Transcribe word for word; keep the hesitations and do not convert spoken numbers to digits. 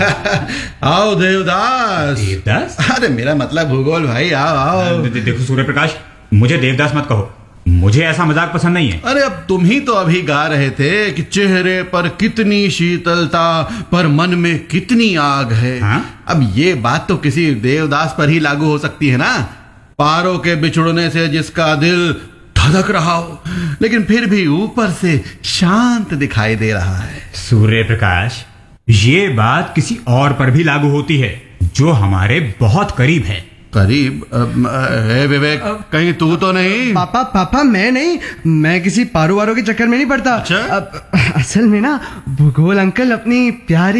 आओ देवदास। देवदास? अरे मेरा मतलब भूगोल भाई, आओ आओ। दे- देखो सूर्य प्रकाश, मुझे देवदास मत कहो, मुझे ऐसा मजाक पसंद नहीं है। अरे अब तुम ही तो अभी गा रहे थे कि चेहरे पर कितनी शीतलता पर मन में कितनी आग है। हाँ? अब ये बात तो किसी देवदास पर ही लागू हो सकती है ना। पारों के बिछुड़ने से जिसका दिल धड़क रहा हो लेकिन फिर भी ऊपर से शांत दिखाई दे रहा है। सूर्य प्रकाश, ये बात किसी और पर भी लागू होती है जो हमारे बहुत करीब है। करीब? अ, हे विवेक, कहीं तू तो नहीं? पापा पापा मैं नहीं, मैं किसी पारो वारों के चक्कर में नहीं पड़ता। अच्छा? अब, असल में ना भूगोल अंकल अपनी प्यारी